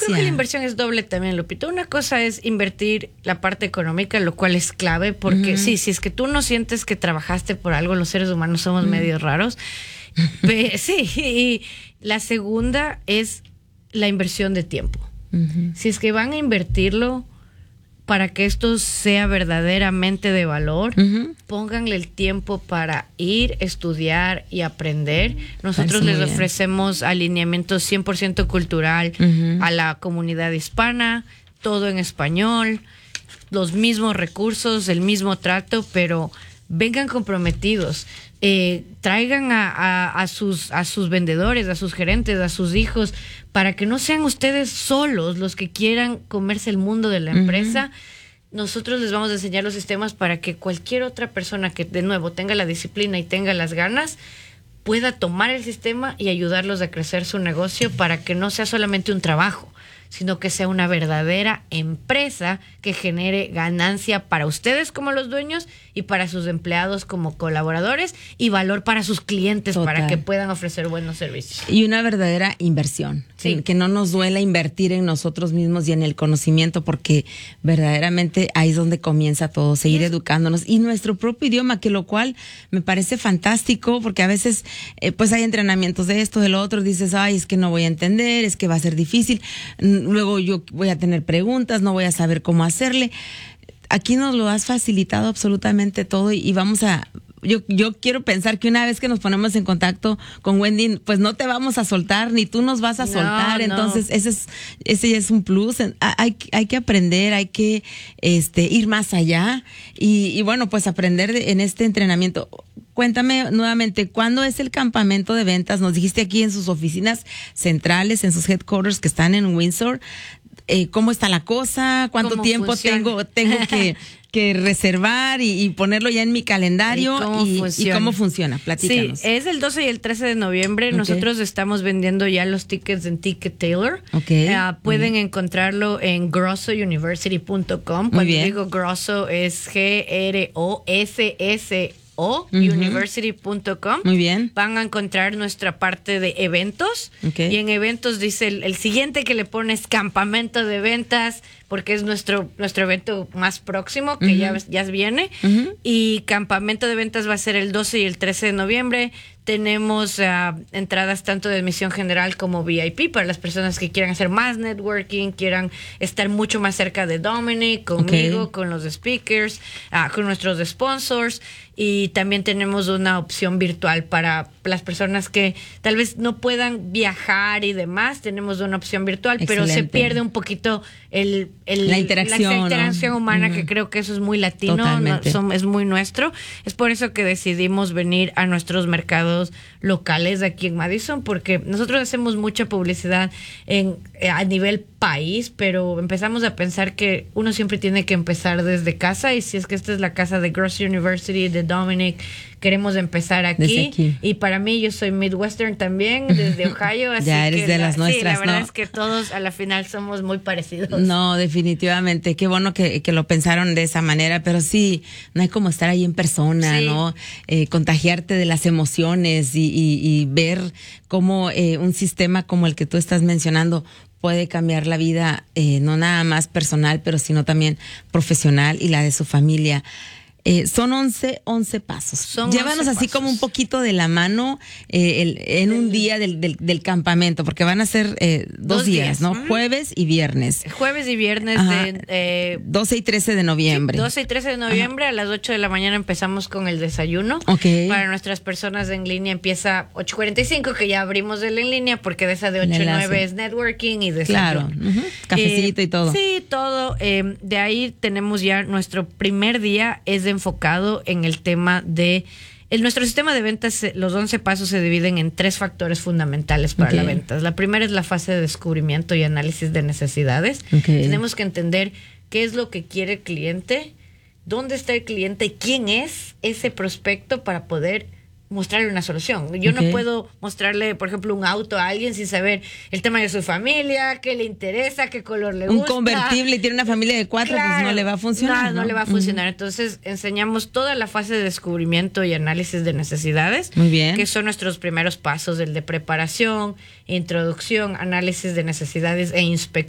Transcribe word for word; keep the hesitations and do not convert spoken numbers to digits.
creo que la inversión es doble también, Lupita. Una cosa es invertir la parte económica, lo cual es clave, porque uh-huh. sí, si es que tú no sientes que trabajaste por algo, los seres humanos somos uh-huh. medio raros. Pe- sí, y la segunda es la inversión de tiempo. Uh-huh. Si es que van a invertirlo para que esto sea verdaderamente de valor, uh-huh. pónganle el tiempo para ir, estudiar y aprender. Nosotros les ofrecemos alineamiento cien por ciento cultural uh-huh. a la comunidad hispana, todo en español, los mismos recursos, el mismo trato, pero vengan comprometidos. Eh, traigan a, a, a sus a sus vendedores, a sus gerentes, a sus hijos, para que no sean ustedes solos los que quieran comerse el mundo de la empresa. Uh-huh. Nosotros les vamos a enseñar los sistemas para que cualquier otra persona que de nuevo tenga la disciplina y tenga las ganas pueda tomar el sistema y ayudarlos a crecer su negocio, para que no sea solamente un trabajo, sino que sea una verdadera empresa que genere ganancia para ustedes como los dueños y para sus empleados como colaboradores, y valor para sus clientes. Total. Para que puedan ofrecer buenos servicios. Y una verdadera inversión. Sí. Que, que no nos duela invertir en nosotros mismos y en el conocimiento, porque verdaderamente ahí es donde comienza todo, seguir educándonos. Y nuestro propio idioma, que lo cual me parece fantástico, porque a veces eh, pues hay entrenamientos de esto, de lo otro, dices, ay, es que no voy a entender, es que va a ser difícil. Luego yo voy a tener preguntas, no voy a saber cómo hacerle. Aquí nos lo has facilitado absolutamente todo, y, y vamos a... Yo, yo quiero pensar que una vez que nos ponemos en contacto con Wendy, pues no te vamos a soltar, ni tú nos vas a soltar. No, no. Entonces, ese es, ese es un plus. Hay, hay que aprender, hay que este, ir más allá. Y, y bueno, pues aprender de, en este entrenamiento. Cuéntame nuevamente, ¿cuándo es el campamento de ventas? Nos dijiste aquí en sus oficinas centrales, en sus headquarters que están en Windsor. Eh, ¿Cómo está la cosa? ¿Cuánto tiempo funciona? tengo tengo que, que reservar y, y ponerlo ya en mi calendario? ¿Y cómo, y, funciona? ¿Y cómo funciona? Platícanos. Sí, es el doce y el trece de noviembre. Okay. Nosotros estamos vendiendo ya los tickets en Ticket Taylor. Okay. Uh, pueden uh-huh. encontrarlo en grosso university punto com. Cuando digo Grosso es G R O S S O, uh-huh. university punto com. Muy bien. Van a encontrar nuestra parte de eventos. Okay. Y en eventos dice el, el siguiente que le pones campamento de ventas, porque es nuestro nuestro evento más próximo, que uh-huh. ya, ya viene. Uh-huh. Y campamento de ventas va a ser el doce y el trece de noviembre. Tenemos uh, entradas tanto de admisión general como V I P para las personas que quieran hacer más networking, quieran estar mucho más cerca de Dominic, conmigo, okay. con los speakers, uh, con nuestros sponsors. Y también tenemos una opción virtual para las personas que tal vez no puedan viajar y demás. Tenemos una opción virtual. Excelente. Pero se pierde un poquito el, el la interacción, la interacción ¿no? humana, uh-huh. que creo que eso es muy latino, no, son, es muy nuestro. Es por eso que decidimos venir a nuestros mercados locales aquí en Madison, porque nosotros hacemos mucha publicidad en a nivel país, pero empezamos a pensar que uno siempre tiene que empezar desde casa, y si es que esta es la casa de Gross University, de Dominic, queremos empezar aquí. aquí. Y para mí, yo soy Midwestern también, desde Ohio, así ya eres que de la, las nuestras, sí, la verdad ¿no? es que todos a la final somos muy parecidos. No, definitivamente, qué bueno que, que lo pensaron de esa manera, pero sí, no hay como estar ahí en persona, sí. ¿no? Eh, contagiarte de las emociones y, y, y ver cómo eh, un sistema como el que tú estás mencionando puede cambiar la vida, eh, no nada más personal, pero sino también profesional y la de su familia. Eh, son once, once pasos. Son Llévanos once así pasos. Como un poquito de la mano eh, el, en un día del, del, del campamento, porque van a ser eh, dos, dos días, días, ¿no? Uh-huh. Jueves y viernes. Jueves y viernes de eh, doce y trece de noviembre. Sí, doce y trece de noviembre. Ajá. A las ocho de la mañana empezamos con el desayuno. Okay. Para nuestras personas en línea empieza ocho cuarenta y cinco, que ya abrimos el en línea, porque de esa de ocho a nueve es networking y desayuno. Claro. Uh-huh. Cafecito eh, y todo. Sí, todo. Eh, de ahí tenemos ya nuestro primer día es de enfocado en el tema de el, nuestro sistema de ventas. Los once pasos se dividen en tres factores fundamentales para okay. la venta. La primera es la fase de descubrimiento y análisis de necesidades. Okay. Tenemos que entender qué es lo que quiere el cliente, dónde está el cliente y quién es ese prospecto para poder mostrarle una solución. Yo okay. no puedo mostrarle, por ejemplo, un auto a alguien sin saber el tema de su familia, qué le interesa, qué color le gusta. Un convertible y tiene una familia de cuatro, claro, pues no le va a funcionar. No, no, no le va a funcionar. Uh-huh. Entonces, enseñamos toda la fase de descubrimiento y análisis de necesidades. Muy bien. Que son nuestros primeros pasos, el de preparación, introducción, análisis de necesidades e inspección.